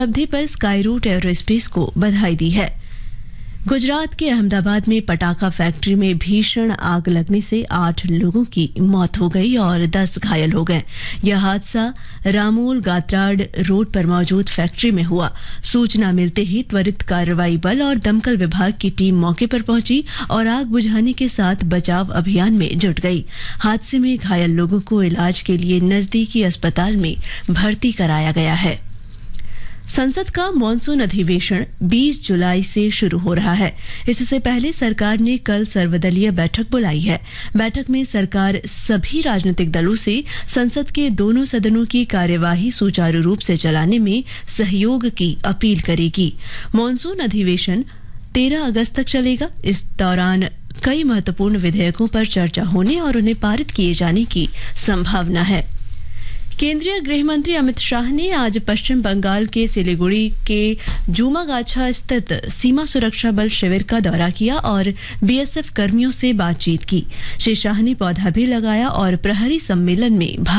उपलब्धि पर sky root aerospace को बधाई दी है। गुजरात के अहमदाबाद में पटाखा फैक्ट्री में भीषण आग लगने से 8 लोगों की मौत हो गई और 10 घायल हो गए। यह हादसा रामोल गात्राड रोड पर मौजूद फैक्ट्री में हुआ। सूचना मिलते ही त्वरित कार्रवाई बल और दमकल विभाग की टीम मौके पर पहुंची और आग बुझाने के साथ बचाव अभियान में जुट गई। हादसे में घायल लोगों को इलाज के लिए नजदीकी अस्पताल में भर्ती कराया गया है। संसद का मॉनसून अधिवेशन 20 जुलाई से शुरू हो रहा है। इससे पहले सरकार ने कल सर्वदलीय बैठक बुलाई है। बैठक में सरकार सभी राजनीतिक दलों से संसद के दोनों सदनों की कार्यवाही सुचारू रूप से चलाने में सहयोग की अपील करेगी। मॉनसून अधिवेशन 13 अगस्त तक चलेगा। इस दौरान कई महत्वपूर्ण विधेयकों पर चर्चा होने और उन्हें पारित किए जाने की संभावना है। केंद्रीय गृह मंत्री अमित शाह ने आज पश्चिम बंगाल के सिलीगुड़ी के जुमागाछा स्थित सीमा सुरक्षा बल शिविर का दौरा किया और बीएसएफ कर्मियों से बातचीत की। श्री शाह ने पौधा भी लगाया और प्रहरी सम्मेलन में